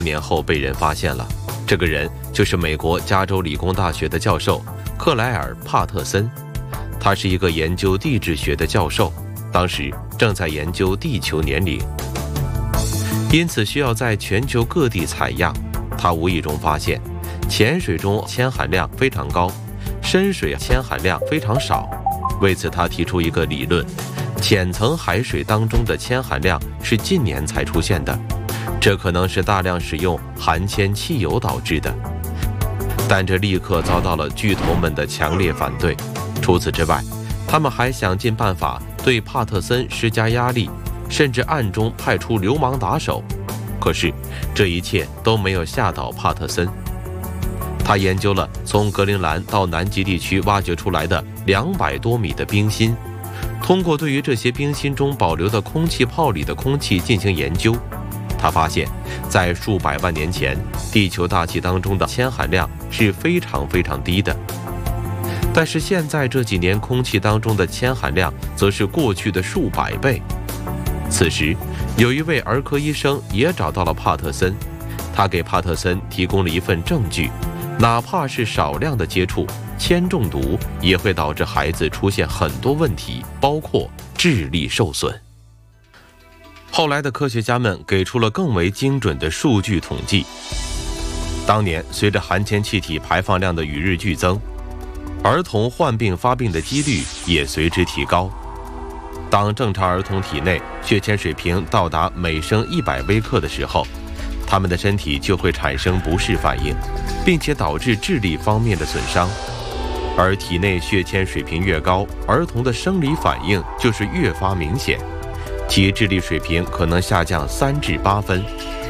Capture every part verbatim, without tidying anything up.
年后被人发现了，这个人就是美国加州理工大学的教授克莱尔·帕特森。他是一个研究地质学的教授，当时正在研究地球年龄，因此需要在全球各地采样。他无意中发现，浅水中铅含量非常高，深水铅含量非常少。为此，他提出一个理论：浅层海水当中的铅含量是近年才出现的，这可能是大量使用含铅汽油导致的。但这立刻遭到了巨头们的强烈反对。除此之外，他们还想尽办法对帕特森施加压力，甚至暗中派出流氓打手。可是这一切都没有吓倒帕特森。他研究了从格陵兰到南极地区挖掘出来的两百多米的冰芯，通过对于这些冰芯中保留的空气泡里的空气进行研究，他发现，在数百万年前，地球大气当中的铅含量是非常非常低的。但是现在这几年，空气当中的铅含量则是过去的数百倍。此时，有一位儿科医生也找到了帕特森，他给帕特森提供了一份证据，哪怕是少量的接触，铅中毒也会导致孩子出现很多问题，包括智力受损。后来的科学家们给出了更为精准的数据统计。当年随着含铅气体排放量的与日俱增，儿童患病发病的几率也随之提高。当正常儿童体内血铅水平到达每升一百微克的时候，他们的身体就会产生不适反应，并且导致智力方面的损伤。而体内血铅水平越高，儿童的生理反应就是越发明显，其智力水平可能下降三至八分。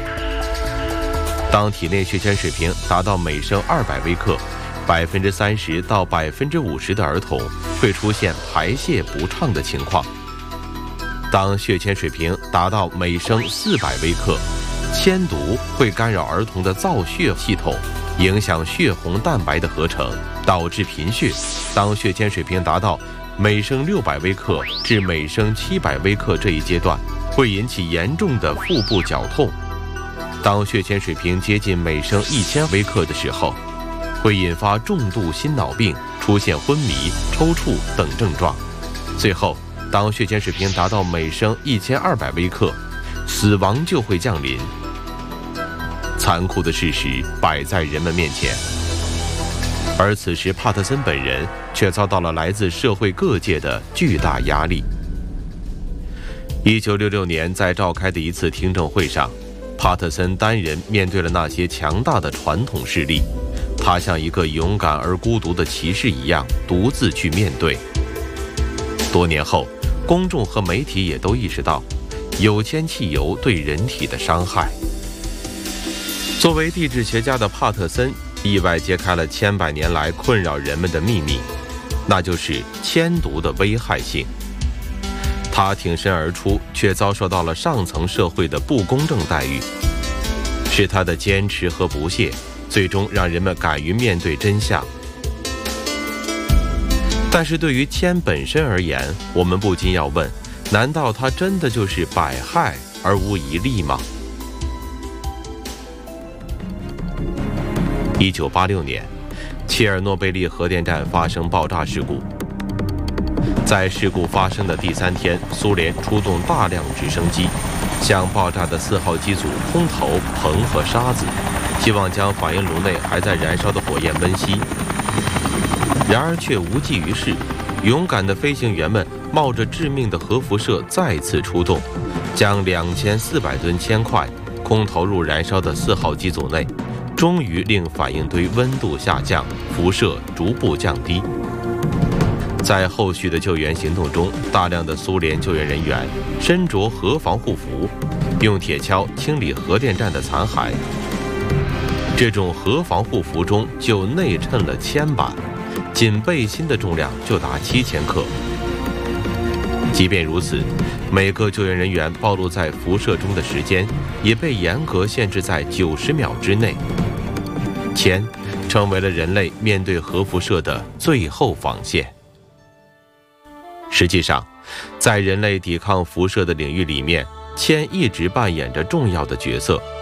当体内血铅水平达到每升二百微克，百分之三十到百分之五十的儿童会出现排泄不畅的情况。当血铅水平达到每升四百微克，铅毒会干扰儿童的造血系统，影响血红蛋白的合成，导致贫血。当血铅水平达到每升六百微克至每升七百微克这一阶段，会引起严重的腹部绞痛。当血铅水平接近每升一千微克的时候，会引发重度心脑病，出现昏迷、抽搐等症状。最后，当血铅水平达到每升一千二百微克，死亡就会降临。残酷的事实摆在人们面前，而此时帕特森本人却遭到了来自社会各界的巨大压力。一九六六年，在召开的一次听证会上，帕特森单人面对了那些强大的传统势力，他像一个勇敢而孤独的骑士一样，独自去面对。多年后，公众和媒体也都意识到有铅汽油对人体的伤害。作为地质学家的帕特森意外揭开了千百年来困扰人们的秘密，那就是铅毒的危害性。他挺身而出，却遭受到了上层社会的不公正待遇。是他的坚持和不懈，最终让人们敢于面对真相。但是对于铅本身而言，我们不禁要问，难道它真的就是百害而无一利吗？一九八六年，切尔诺贝利核电站发生爆炸事故。在事故发生的第三天，苏联出动大量直升机，向爆炸的四号机组空投硼和沙子，希望将反应炉内还在燃烧的火焰温熄。然而却无济于事，勇敢的飞行员们冒着致命的核辐射再次出动，将两千四百吨铅块空投入燃烧的四号机组内，终于令反应堆温度下降，辐射逐步降低。在后续的救援行动中，大量的苏联救援人员身着核防护服，用铁锹清理核电站的残骸。这种核防护服中就内衬了铅板，仅背心的重量就达七千克。即便如此，每个救援人员暴露在辐射中的时间也被严格限制在九十秒之内。铅成为了人类面对核辐射的最后防线。实际上，在人类抵抗辐射的领域里面，铅一直扮演着重要的角色。